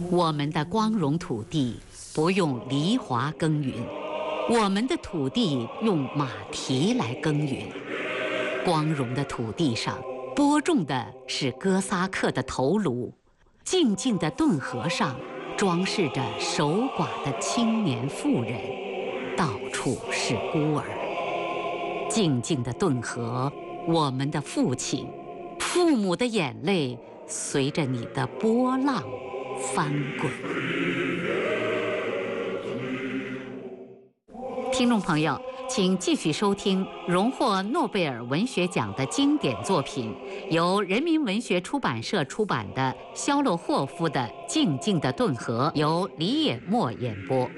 我们的光荣土地不用犁铧耕耘，我们的土地用马蹄来耕耘。光荣的土地上播种的是哥萨克的头颅，静静的顿河上装饰着守寡的青年妇人，到处是孤儿。静静的顿河，我们的父亲，父母的眼泪随着你的波浪翻滚。听众朋友，请继续收听荣获诺贝尔文学奖的经典作品，由人民文学出版社出版的肖洛霍夫的《静静的顿河》，由李野墨演播。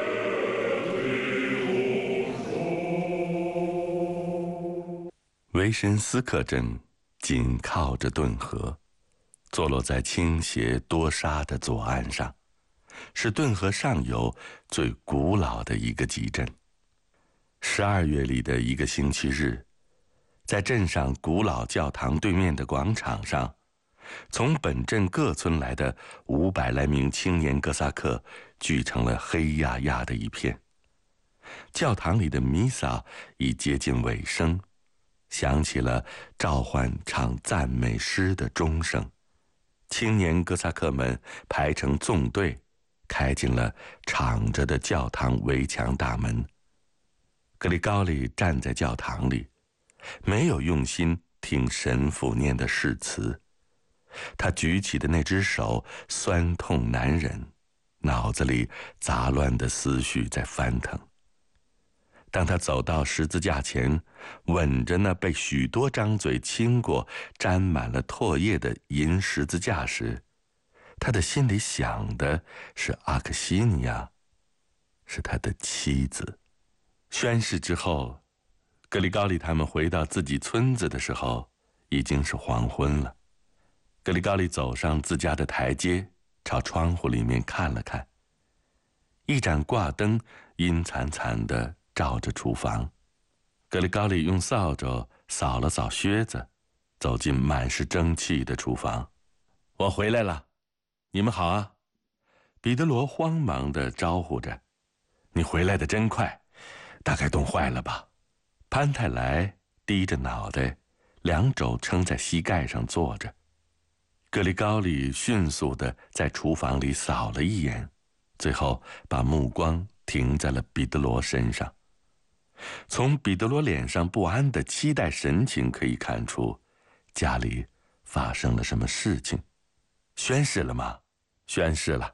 维申斯克镇紧靠着顿河，坐落在倾斜多沙的左岸上，是顿河上游最古老的一个集镇。12月里的一个星期日，在镇上古老教堂对面的广场上，从本镇各村来的500来名青年哥萨克聚成了黑压压的一片。教堂里的弥撒已接近尾声，响起了召唤唱赞美诗的钟声。青年哥萨克们排成纵队，开进了敞着的教堂围墙大门。格里高利站在教堂里，没有用心听神父念的誓词。他举起的那只手酸痛难忍，脑子里杂乱的思绪在翻腾。当他走到十字架前，吻着那被许多张嘴亲过、沾满了唾液的银十字架时，他的心里想的是阿克西尼亚，是他的妻子。宣誓之后，格里高利他们回到自己村子的时候，已经是黄昏了。格里高利走上自家的台阶，朝窗户里面看了看，一盏挂灯阴惨惨地照着厨房。格里高利用扫帚扫了扫靴子，走进满是蒸汽的厨房。我回来了，你们好啊！彼得罗慌忙地招呼着。你回来得真快，大概冻坏了吧？潘泰莱低着脑袋，两肘撑在膝盖上坐着。格里高利迅速地在厨房里扫了一眼，最后把目光停在了彼得罗身上。从彼得罗脸上不安的期待神情可以看出，家里发生了什么事情。宣誓了吗？宣誓了。